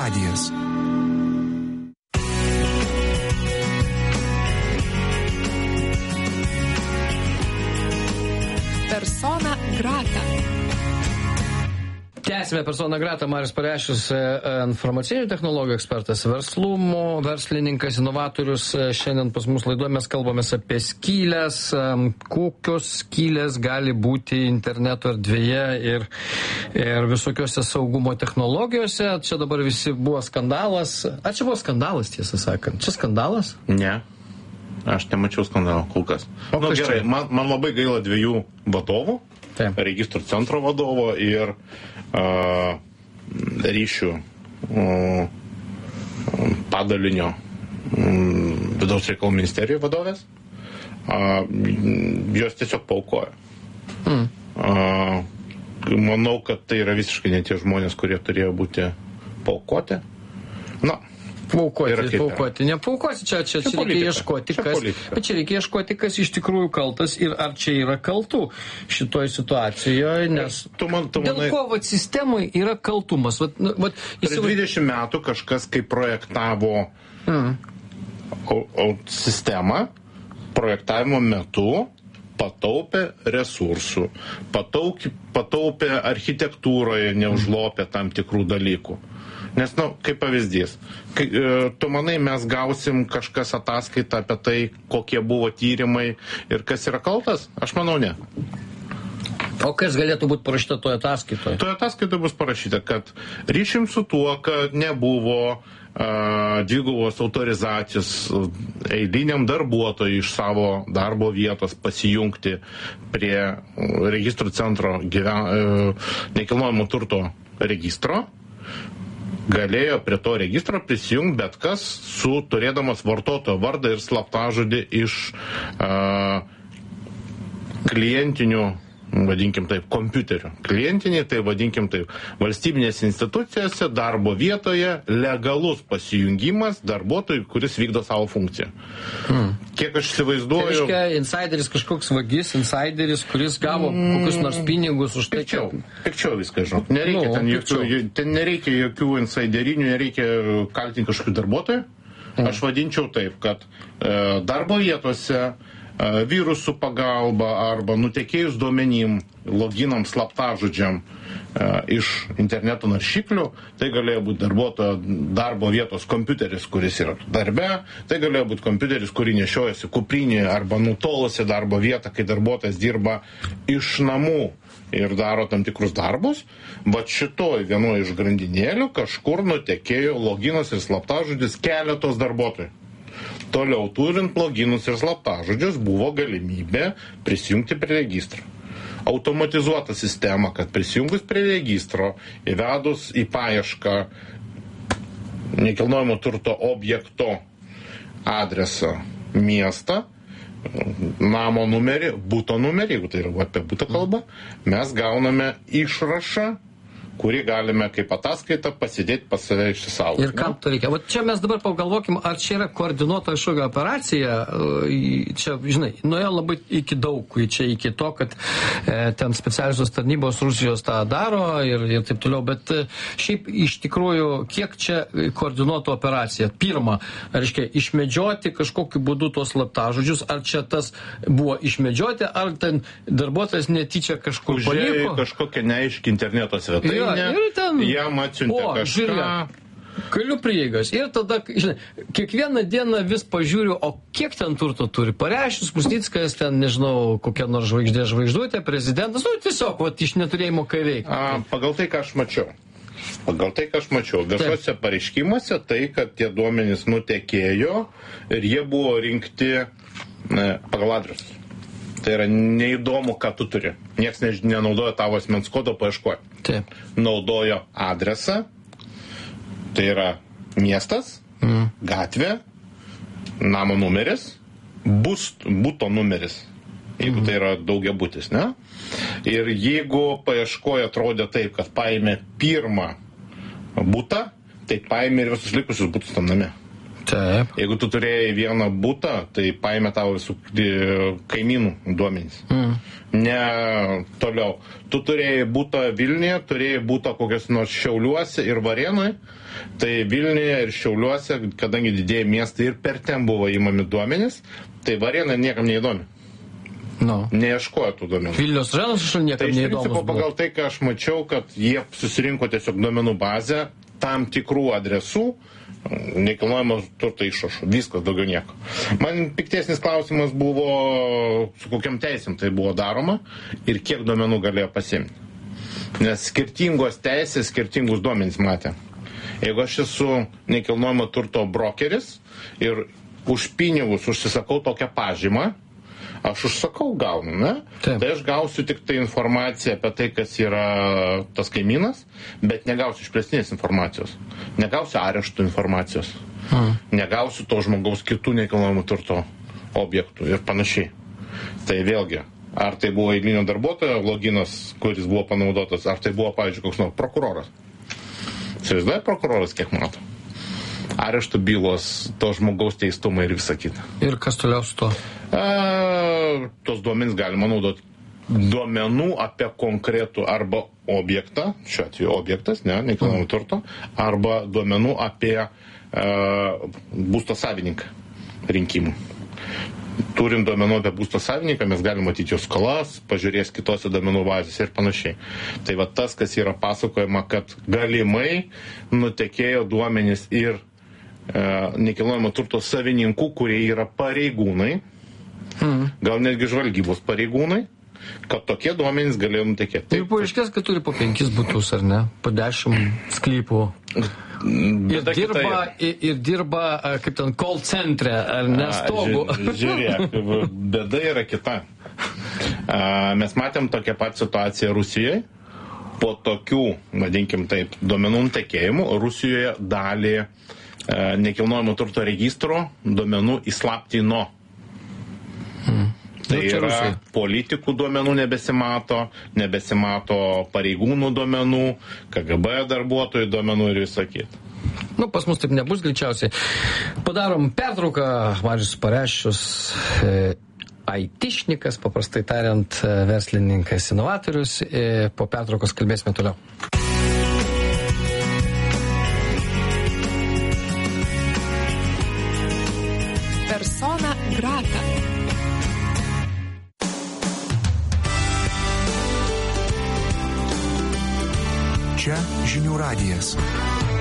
radijas. Persona grata. Tęsime Persona grata. Marius Pareščius, informacinių technologijų ekspertas, verslininkas, inovatorius. Šiandien pas mus laidoje mes kalbamės apie skylės, kokios skylės gali būti interneto erdvėje ir visokiose saugumo technologijose. Čia dabar visi buvo skandalas. Ar čia buvo skandalas, tiesą sakant? Čia skandalas? Ne. Aš nemačiau skandalo kol kas. Gerai, man labai gaila dviejų vadovų. Taip. Registrų centro vadovo ir ryšių padalinio vidaus reikalų ministerijoje vadovės. Jos tiesiog paaukojo. Manau, kad tai yra visiškai ne tie žmonės, kurie turėjo būti paaukoti. Na, Paukoti. Nepaukosi, čia reikia ieškoti, bet čia reikia ieškoti, kas iš tikrųjų kaltas ir ar čia yra kaltų šitoj situacijoje, nes dėl ko sistemai yra kaltumas. Prieš 20 metų kažkas, kai projektavo sistemą, projektavimo metu pataupė resursų, pataupė architektūroje, neužlopė tam tikrų dalykų. Nes, kaip pavyzdys, tu manai, mes gausim kažkas ataskaitą apie tai, kokie buvo tyrimai ir kas yra kaltas? Aš manau, ne. O kas galėtų būti parašyta toje ataskaitoje? Toje ataskaitoje bus parašyta, kad ryšim su tuo, kad nebuvo dvigubos autorizacijos eiliniam darbuotojui iš savo darbo vietos pasijungti prie registrų centro nekilnojamo turto registro. Galėjo prie to registro prisijungti bet kas turėdamas vartotojo vardą ir slaptažodį iš klientinių, vadinkim taip, kompiuterių. Klientiniai, tai vadinkim taip, valstybinės institucijose, darbo vietoje, legalus pasijungimas darbuotojui, kuris vykdo savo funkciją. Kiek aš įsivaizduoju... Tai reiškia, insideris kažkoks vagis, insideris, kuris gavo kokius nors pinigus už tai. Pikčiau viską, žinok. Ten nereikia jokių insiderinių, nereikia kaltinti kažkokių darbuotojų. Aš vadinčiau taip, kad darbo vietose virusų pagalba arba nutekėjus duomenim, loginam, slaptažodžiam iš interneto naršyklių, tai galėjo būti darbuotojo darbo vietos kompiuteris, kuris yra darbe, tai galėjo būti kompiuteris, kurį nešiojasi kuprinėje arba nutolusi darbo vietą, kai darbuotojas dirba iš namų ir daro tam tikrus darbus, bet šitoj vienoje iš grandinėlių kažkur nutekėjo loginas ir slaptažodis keletos darbuotojų. Toliau, turint loginus ir slaptažodžius, buvo galimybė prisijungti prie registro. Automatizuota sistema, kad prisijungus prie registro, įvedus į paiešką nekilnojamo turto objekto adresą, miestą, namo numerį, buto numerį, jeigu tai yra apie butą kalbą, mes gauname išrašą, kurį galime kaip ataskaitą pasidėti pas save išsisaugoti. Ir kam to reikia? Čia mes dabar pagalvokim, ar čia yra koordinuota kažkokia operacija. Čia, žinai, nuėjo labai iki daug, čia iki to, kad ten specialiosios tarnybos Rusijos tą daro ir taip toliau, bet šiaip iš tikrųjų, kiek čia koordinuota operacija? Pirma, reiškia, išmedžioti kažkokiu būdu tos slaptažodžius, ar čia tas buvo išmedžioti, ar ten darbuotojas netyčia kažkur paliko? Užėjo kažkokią neaiškį interneto svetainę. Jam atsiuntė kažką. Galiu prieigas. Ir tada, žinai, kiekvieną dieną vis pažiūriu, o kiek ten turto turi. Pareščius, Pusnickas, ten, nežinau, kokia nors žvaigždutė, prezidentas, tiesiog, iš neturėjimo ką veikti. Pagal tai, ką aš mačiau. Viešuose pareiškimuose tai, kad tie duomenys nutekėjo ir jie buvo rinkti pagal adresus. Tai yra neįdomu, ką tu turi. Niekas nenaudoja tavo asmens kodo paieškoti. Taip. Naudojo adresą, tai yra miestas, gatvė, namo numeris, buto numeris, jeigu tai yra daugiabutis, ne? Ir jeigu paieškoje atrodė taip, kad paėmė pirmą butą, tai paėmė ir visus likusius butus tam name. Taip. Jeigu tu turėjai vieną butą, tai paėmė tavo visų kaimynų duomenys. Ne toliau. Tu turėjai butą Vilniuje, turėjai butą kokios nors Šiauliuose ir Varėnui, tai Vilniuje ir Šiauliuose, kadangi didėjai miestai ir per ten buvo įmami duomenys, tai Varėnai niekam neįdomi. No. Neieškojo tų duomenų. Vilnius rajonas iš niekam tai neįdomus. Tai pagal tai, ką aš mačiau, kad jie susirinko tiesiog duomenų bazę tam tikrų adresų, nekilnojamo turto išrašų. Viskas, daugiau nieko. Man piktesnis klausimas buvo, su kokiam teisėm tai buvo daroma ir kiek duomenų galėjo pasiimti. Nes skirtingos teisės, skirtingus duomenys matė. Jeigu aš esu nekilnojamo turto brokeris ir už pinigus užsisakau tokią pažymą, aš užsakau gaunu, ne? Taip. Tai aš gausiu tik tai informaciją apie tai, kas yra tas kaimynas, bet negausiu išplėstinės informacijos. Negausiu areštų informacijos. Negausiu to žmogaus kitų nekilnojamų turto objektų ir panašiai. Tai vėlgi, ar tai buvo eilinio darbuotojo loginas, kuris buvo panaudotas, ar tai buvo, pavyzdžiui, koks nors prokuroras. Įsivaizduoja prokuroras, kiek mato. Areštų bylos, to žmogaus teistumą ir visą kitą. Ir kas toliau su to? Tos duomenys galima naudoti duomenų apie konkretų arba objektą, šiuo atveju objektas, nekilnojamo turto, arba duomenų apie būsto savininką rinkimų. Turint duomenų apie būsto savininką, mes galime matyti jo skolas, pažiūrės kitose duomenų bazėse ir panašiai. Tai va tas, kas yra pasakojama, kad galimai nutekėjo duomenys ir nekilnojamo turto savininkų, kurie yra pareigūnai, gal netgi žvalgybos pareigūnai, kad tokie duomenys galėjo nutekėti. Tai paaiškės, kad turi po 5 butus, ar ne? Po 10 sklypų. Ir dirba kaip ten call centre, ar ne stogų. Žiūrėk, bėda yra kita. Mes matėm tokią pat situaciją Rusijoje. Po tokių, vadinkim taip, duomenų nutekėjimų Rusijoje dalį nekilnojamo turto registro duomenų įslaptino. Tai yra politikų duomenų nebesimato pareigūnų duomenų, KGB darbuotojų duomenų ir visą kitą. Nu, pas mus taip nebus greičiausiai. Padarom pertrauką. Marius Pareščius, aitišnikas, paprastai tariant, verslininkas, inovatorius. Po pertraukos kalbėsime toliau. Persona grata. Čia Žinių radijas.